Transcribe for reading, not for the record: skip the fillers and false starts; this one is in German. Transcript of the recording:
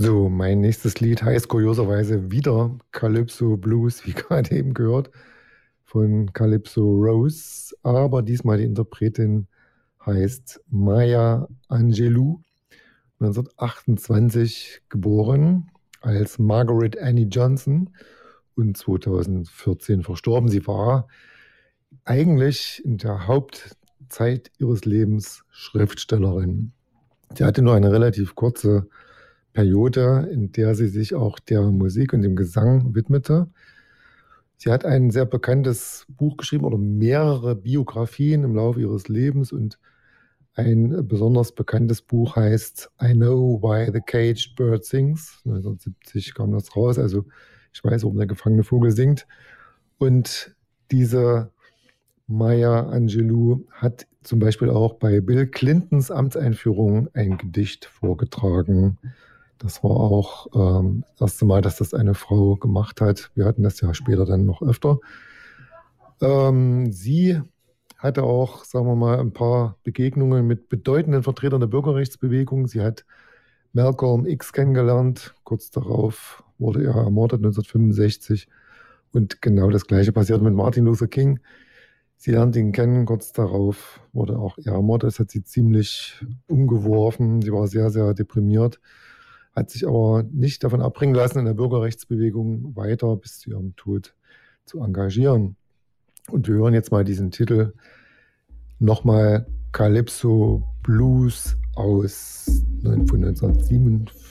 So, mein nächstes Lied heißt kurioserweise wieder Calypso Blues, wie gerade eben gehört, von Calypso Rose. Aber diesmal die Interpretin heißt Maya Angelou, 1928 geboren als Margaret Annie Johnson und 2014 verstorben. Sie war eigentlich in der Hauptzeit ihres Lebens Schriftstellerin. Sie hatte nur eine relativ kurze Periode, in der sie sich auch der Musik und dem Gesang widmete. Sie hat ein sehr bekanntes Buch geschrieben oder mehrere Biografien im Laufe ihres Lebens und ein besonders bekanntes Buch heißt I Know Why the Caged Bird Sings. 1970 kam das raus, also ich weiß, warum der gefangene Vogel singt. Und diese Maya Angelou hat zum Beispiel auch bei Bill Clintons Amtseinführung ein Gedicht vorgetragen. Das war auch das erste Mal, dass das eine Frau gemacht hat. Wir hatten das ja später dann noch öfter. Sie hatte auch, sagen wir mal, ein paar Begegnungen mit bedeutenden Vertretern der Bürgerrechtsbewegung. Sie hat Malcolm X kennengelernt. Kurz darauf wurde er ermordet, 1965. Und genau das Gleiche passiert mit Martin Luther King. Sie lernt ihn kennen, kurz darauf wurde auch er ermordet. Das hat sie ziemlich umgeworfen. Sie war sehr, sehr deprimiert, hat sich aber nicht davon abbringen lassen, in der Bürgerrechtsbewegung weiter bis zu ihrem Tod zu engagieren. Und wir hören jetzt mal diesen Titel nochmal Calypso Blues von 1947.